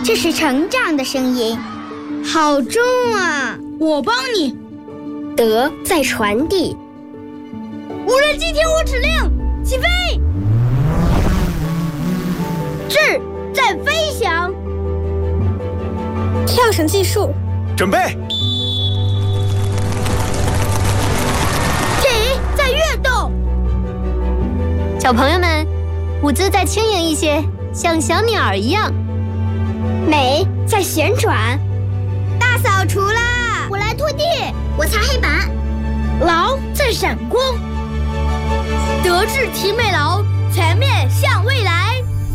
这是成长的声音，好重啊！ 我帮你。 德在传递。 无人机听我指令，起飞！智在飞翔。 跳绳计数。 准备。 体在跃动。 小朋友们，舞姿再轻盈一些，像小鸟一样。 美在旋转。 大扫除啦！ 我来拖地， 我擦黑板。 劳在闪光。德智体美劳，全面向未来。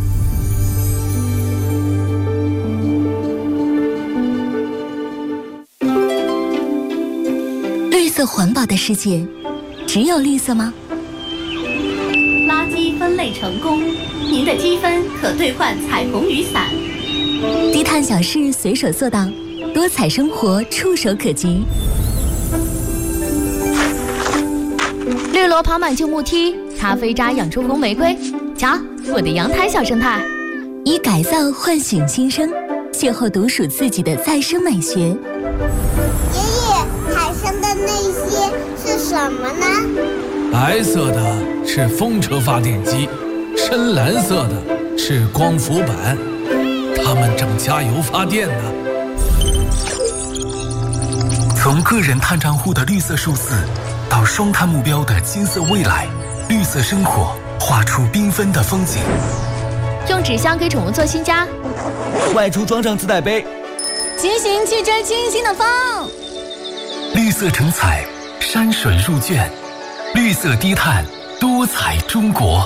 绿色环保的世界，只有绿色吗？ 垃圾分类成功，您的积分可兑换彩虹雨伞。 低碳小事随手做到，多彩生活触手可及。 绿萝跑满旧木梯，咖啡渣养出红玫瑰。瞧，我的阳台小生态。 以改造唤醒新生，邂逅独属自己的再生美学。 爷爷，海上的那些是什么呢？ 白色的是风车发电机，深蓝色的是光伏板，它们正加油发电呢。 从个人碳账户的绿色数字，到双碳目标的金色未来，绿色生活画出缤纷的风景。 用纸箱给宠物做新家， 外出装上自带杯， 骑行去追清新的风。 绿色成彩，山水入卷，绿色低碳，多彩中国。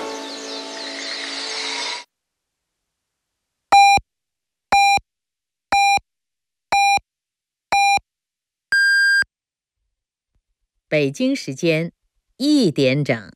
北京时间1点整。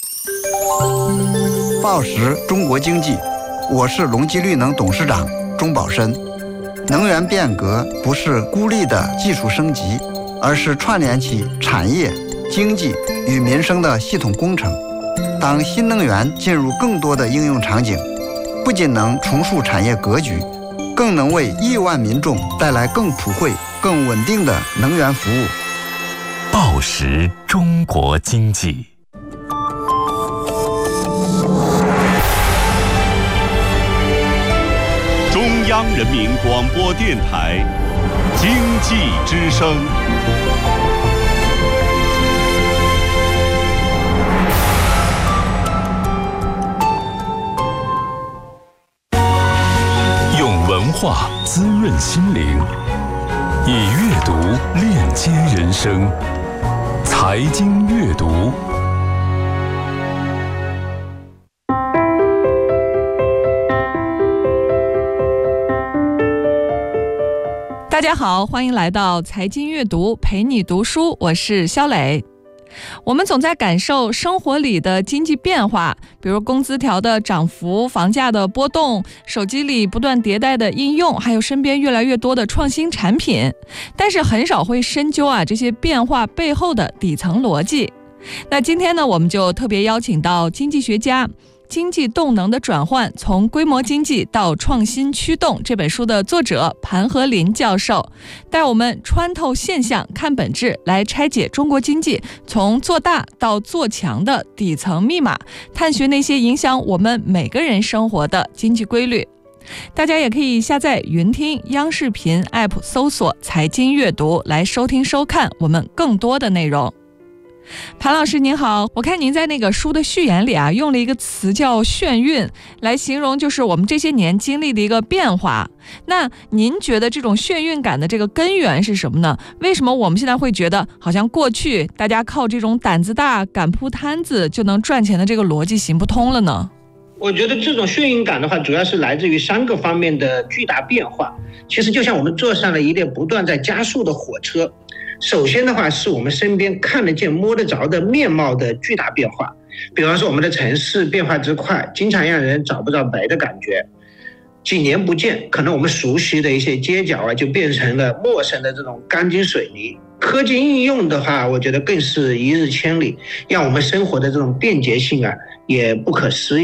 报时中国经济，我是隆基绿能董事长钟宝申。能源变革不是孤立的技术升级，而是串联起产业、经济与民生的系统工程。当新能源进入更多的应用场景，不仅能重塑产业格局，更能为亿万民众带来更普惠、更稳定的能源服务。 报时中国经济。 中央人民广播电台经济之声。 用文化滋润心灵，以阅读链接人生。财经阅读。 大家好，欢迎来到财经阅读，陪你读书，我是肖磊。我们总在感受生活里的经济变化，比如工资条的涨幅、房价的波动、手机里不断迭代的应用，还有身边越来越多的创新产品，但是很少会深究这些变化背后的底层逻辑。那今天呢，我们就特别邀请到经济学家经济动能的转换，从规模经济到创新驱动这本书的作者盘和林教授，带我们穿透现象看本质，来拆解中国经济从做大到做强的底层密码，探寻那些影响我们每个人生活的经济规律。大家也可以下载云听央视频 App 搜索财经阅读，来收听收看我们更多的内容。盘老师您好，我看您在那个书的序言里用了一个词叫眩晕，来形容就是我们这些年经历的一个变化。那您觉得这种眩晕感的这个根源是什么呢？为什么我们现在会觉得好像过去大家靠这种胆子大敢铺摊子就能赚钱的这个逻辑行不通了呢？ 我觉得这种眩晕感的话，主要是来自于3个方面的巨大变化。其实就像我们坐上了一列不断在加速的火车，首先的话是我们身边看得见摸得着的面貌的巨大变化，比方说我们的城市变化之快，经常让人找不着北的感觉。几年不见，可能我们熟悉的一些街角就变成了陌生的这种钢筋水泥。科技应用的话，我觉得更是一日千里，让我们生活的这种便捷性也不可思议。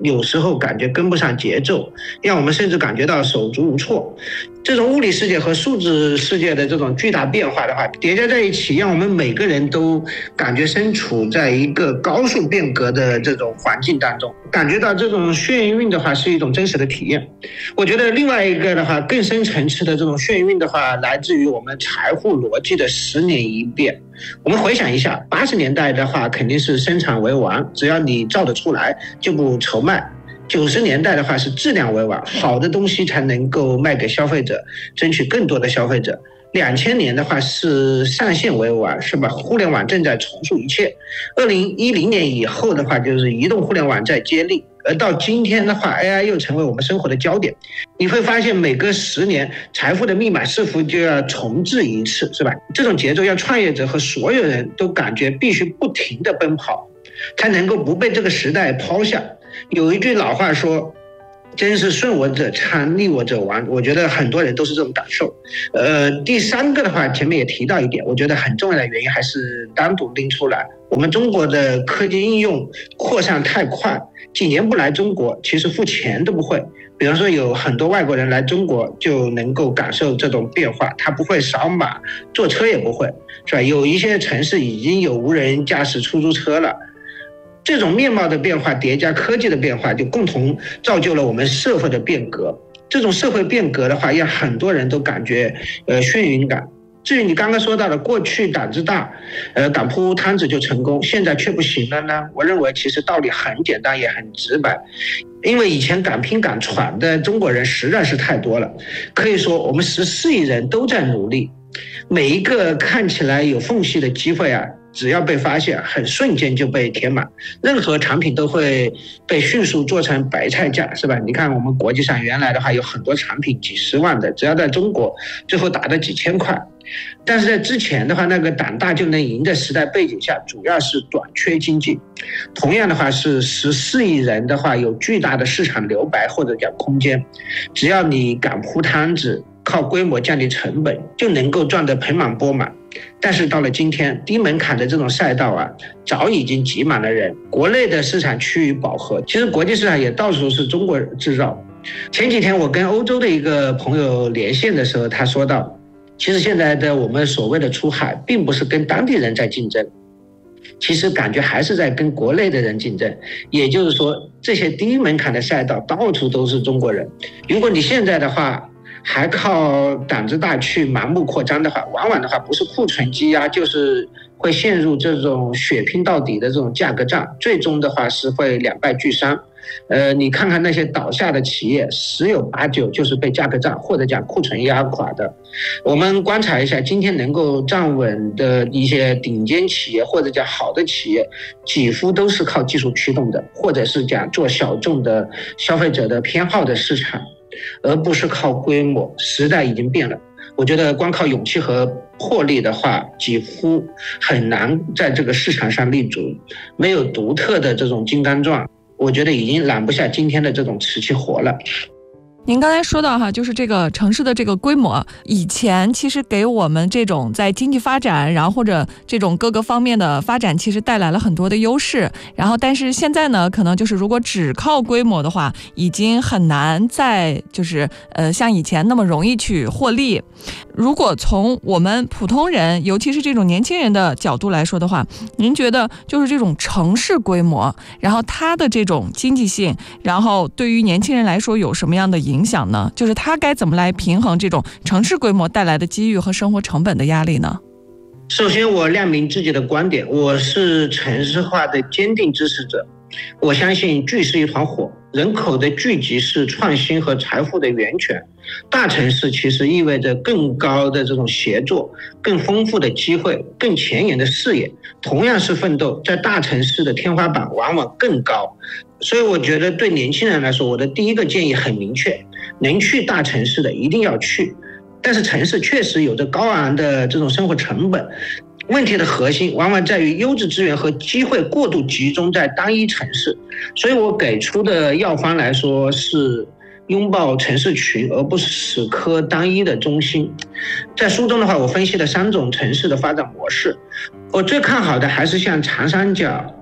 有时候感觉跟不上节奏，让我们甚至感觉到手足无措。这种物理世界和数字世界的这种巨大变化的话，叠加在一起，让我们每个人都感觉身处在一个高速变革的这种环境当中，感觉到这种眩晕的话是一种真实的体验。我觉得另外一个的话，更深层次的这种眩晕的话，来自于我们财富逻辑的10年一变。我们回想一下，80年代的话肯定是生产为王，只要你造得出来就不愁卖。90年代的话是质量为王，好的东西才能够卖给消费者，争取更多的消费者。2000年的话是上线为王，是吧？互联网正在重塑一切。2010年以后的话就是移动互联网在接力，而到今天的话 AI 又成为我们生活的焦点。你会发现每隔10年财富的密码似乎就要重置一次，是吧？这种节奏让创业者和所有人都感觉必须不停地奔跑，才能够不被这个时代抛下。有一句老话说，真是顺我者昌，逆我者亡。我觉得很多人都是这种感受。第3个的话，前面也提到一点，我觉得很重要的原因还是单独拎出来。我们中国的科技应用扩散太快，几年不来中国，其实付钱都不会。比方说，有很多外国人来中国就能够感受这种变化，他不会扫码，坐车也不会，是吧？有一些城市已经有无人驾驶出租车了。这种面貌的变化叠加科技的变化，就共同造就了我们社会的变革。这种社会变革的话，让很多人都感觉眩晕感。至于你刚刚说到的过去胆子大，敢铺摊子就成功，现在却不行了呢？我认为其实道理很简单也很直白，因为以前敢拼敢闯的中国人实在是太多了。可以说我们14亿人都在努力，每一个看起来有缝隙的机会啊，只要被发现，很瞬间就被填满，任何产品都会被迅速做成白菜价，是吧？你看我们国际上原来的话有很多产品几10万的，只要在中国最后打的几千块。但是在之前的话，那个胆大就能赢的时代背景下，主要是短缺经济。同样的话是14亿人的话，有巨大的市场留白或者讲空间，只要你敢铺摊子，靠规模降低成本，就能够赚得盆满钵满。但是到了今天，低门槛的这种赛道啊，早已经挤满了人。国内的市场趋于饱和，其实国际市场也到处是中国制造。前几天我跟欧洲的一个朋友连线的时候，他说到，其实现在的我们所谓的出海，并不是跟当地人在竞争，其实感觉还是在跟国内的人竞争。也就是说，这些低门槛的赛道到处都是中国人。如果你现在的话还靠胆子大去盲目扩张的话，往往的话不是库存积压，就是会陷入这种血拼到底的这种价格战，最终的话是会两败俱伤。你看看那些倒下的企业，10有8、9就是被价格战或者讲库存压垮的。我们观察一下，今天能够站稳的一些顶尖企业或者讲好的企业，几乎都是靠技术驱动的，或者是讲做小众的消费者的偏好的市场，而不是靠规模。时代已经变了，我觉得光靠勇气和魄力的话，几乎很难在这个市场上立足。没有独特的这种金刚钻，我觉得已经揽不下今天的这种瓷器活了。 您刚才说到哈，就是这个城市的这个规模，以前其实给我们这种在经济发展，然后或者这种各个方面的发展，其实带来了很多的优势。然后，但是现在呢，可能就是如果只靠规模的话，已经很难再就是像以前那么容易去获利。如果从我们普通人，尤其是这种年轻人的角度来说的话，您觉得就是这种城市规模，然后它的这种经济性，然后对于年轻人来说有什么样的影响呢？就是他该怎么来平衡这种城市规模带来的机遇和生活成本的压力呢？ 首先我亮明自己的观点，我是城市化的坚定支持者。我相信聚是一团火，人口的聚集是创新和财富的源泉。大城市其实意味着更高的这种协作，更丰富的机会，更前沿的视野。同样是奋斗，在大城市的天花板往往更高。所以我觉得对年轻人来说，我的第一个建议很明确，能去大城市的一定要去。但是城市确实有着高昂的这种生活成本，问题的核心往往在于优质资源和机会过度集中在单一城市。所以我给出的药方来说是拥抱城市群，而不是死磕单一的中心。在书中的话，我分析了3种城市的发展模式。我最看好的还是像长三角、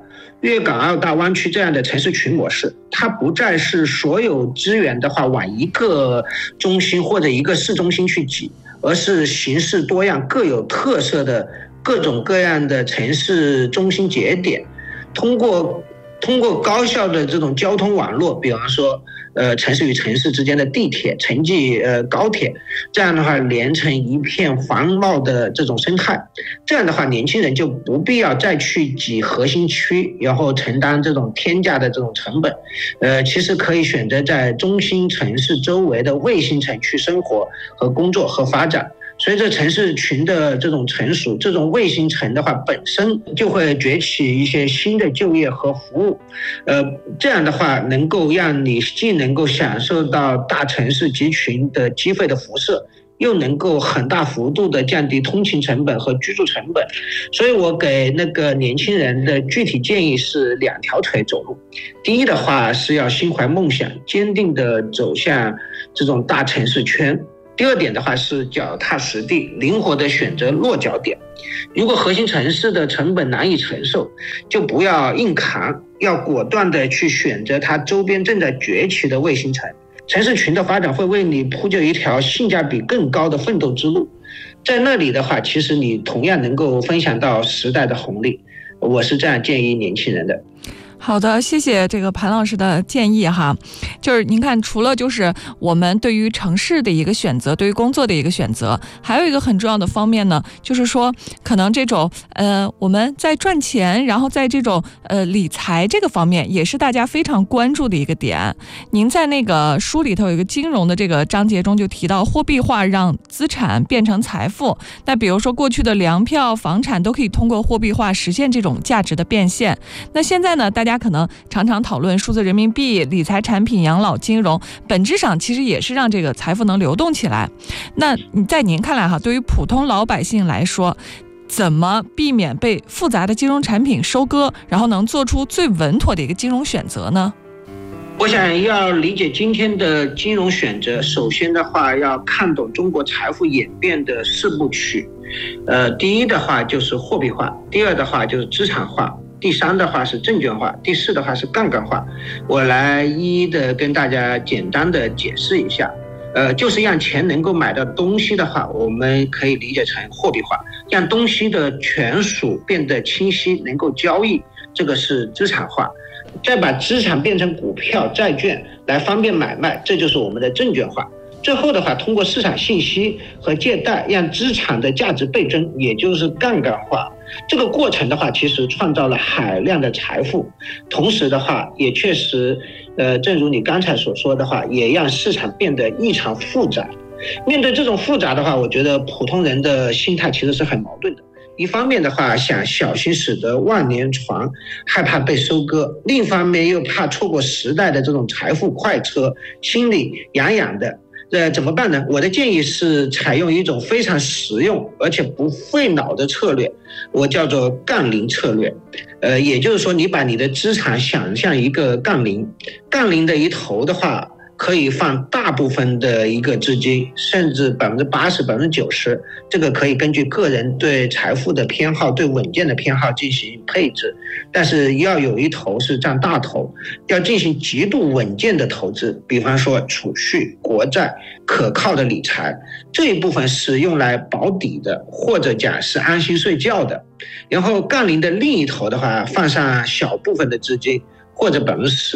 粤港澳大湾区这样的城市群模式，它不再是所有资源的话往一个中心或者一个市中心去挤，而是形式多样、各有特色的各种各样的城市中心节点，通过高效的这种交通网络，比方说城市与城市之间的地铁、城际高铁，这样的话连成一片繁茂的这种生态。这样的话，年轻人就不必要再去挤核心区，然后承担这种天价的这种成本。其实可以选择在中心城市周围的卫星城去生活和工作和发展。随着城市群的这种成熟，这种卫星城的话本身就会崛起一些新的就业和服务，这样的话能够让你既能够享受到大城市集群的机会的辐射，又能够很大幅度的降低通勤成本和居住成本。所以我给那个年轻人的具体建议是2条腿走路。第一的话是要心怀梦想，坚定的走向这种大城市圈。第二点的话是脚踏实地，灵活的选择落脚点。如果核心城市的成本难以承受，就不要硬扛，要果断的去选择它周边正在崛起的卫星城。城市群的发展会为你铺就一条性价比更高的奋斗之路，在那里的话，其实你同样能够分享到时代的红利。我是这样建议年轻人的。 好的，谢谢这个盘老师的建议哈。就是您看，除了就是我们对于城市的一个选择，对于工作的一个选择，还有一个很重要的方面呢，就是说可能这种我们在赚钱，然后在这种理财这个方面，也是大家非常关注的一个点。您在那个书里头有一个金融的这个章节中就提到，货币化让资产变成财富。那比如说过去的粮票、房产都可以通过货币化实现这种价值的变现。那现在呢，大家可能常常讨论数字人民币、理财产品、养老金融，本质上其实也是让这个财富能流动起来。那在您看来哈，对于普通老百姓来说，怎么避免被复杂的金融产品收割，然后能做出最稳妥的一个金融选择呢？ 我想要理解今天的金融选择，首先的话要看懂中国财富演变的4部曲。第一的话就是货币化，第二的话就是资产化，第3的话是证券化，第4的话是杠杆化。我来一一的跟大家简单的解释一下。就是让钱能够买到东西的话，我们可以理解成货币化，让东西的权属变得清晰，能够交易，这个是资产化。再把资产变成股票、债券来方便买卖，这就是我们的证券化。最后的话，通过市场信息和借贷，让资产的价值倍增，也就是杠杆化。这个过程的话，其实创造了海量的财富，同时的话，也确实，正如你刚才所说的话，也让市场变得异常复杂。面对这种复杂的话，我觉得普通人的心态其实是很矛盾的。一方面的话，想小心驶得万年船，害怕被收割；另一方面又怕错过时代的这种财富快车，心里痒痒的。怎么办呢？我的建议是采用一种非常实用而且不费脑的策略，我叫做杠铃策略。也就是说，你把你的资产想象一个杠铃，杠铃的一头的话，可以放大部分的一个资金，甚至80%、90%，这个可以根据个人对财富的偏好、对稳健的偏好进行配置。但是要有一头是占大头，要进行极度稳健的投资，比方说储蓄、国债、可靠的理财，这一部分是用来保底的，或者讲是安心睡觉的。然后杠铃的另一头的话，放上小部分的资金，或者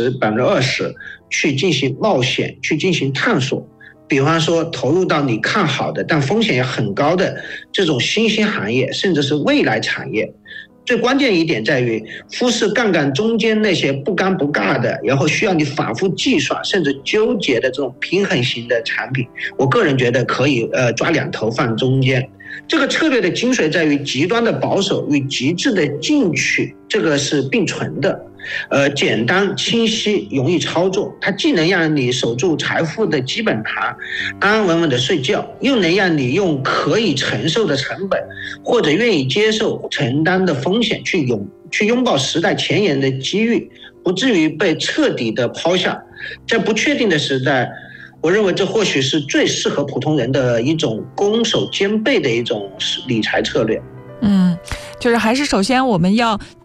10%、20%去进行冒险，去进行探索。比方说投入到你看好的但风险也很高的这种新兴行业，甚至是未来产业。最关键一点在于忽视杠杆中间那些不尴不尬的，然后需要你反复计算甚至纠结的这种平衡型的产品。我个人觉得可以抓2头放中间。这个策略的精髓在于极端的保守与极致的进取，这个是并存的。简单清晰容易操作，它既能让你守住财富的基本盘，安安稳稳的睡觉，又能让你用可以承受的成本或者愿意接受承担的风险去拥抱时代前沿的机遇，不至于被彻底的抛下。在不确定的时代，我认为这或许是最适合普通人的一种攻守兼备的一种理财策略。 就是还是首先我们要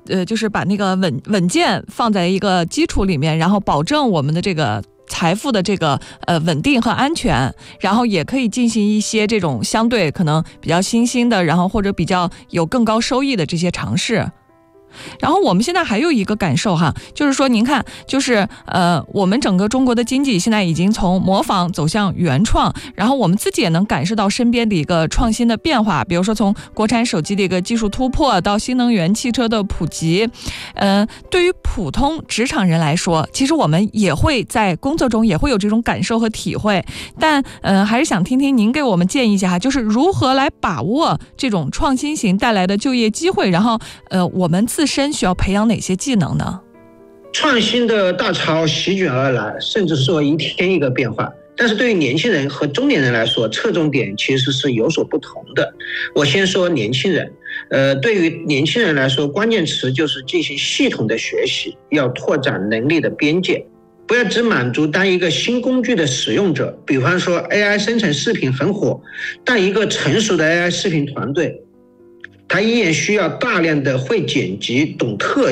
就是把那个稳健放在一个基础里面，然后保证我们的这个财富的这个稳定和安全，然后也可以进行一些这种相对可能比较新兴的，然后或者比较有更高收益的这些尝试。然后我们现在还有一个感受哈，就是说您看，就是我们整个中国的经济现在已经从模仿走向原创，然后我们自己也能感受到身边的一个创新的变化，比如说从国产手机的一个技术突破到新能源汽车的普及，对于普通职场人来说，其实我们也会在工作中也会有这种感受和体会，但还是想听听您给我们建议一下哈，就是如何来把握这种创新型带来的就业机会，然后我们自身需要培养哪些技能呢？ 创新的大潮席卷而来，甚至说一天一个变化。但是对于年轻人和中年人来说，侧重点其实是有所不同的。我先说年轻人，对于年轻人来说，关键词就是进行系统的学习，要拓展能力的边界，不要只满足当一个新工具的使用者。比方说 AI 生成视频很火，但一个成熟的 AI 视频团队，它依然需要大量的会剪辑、懂特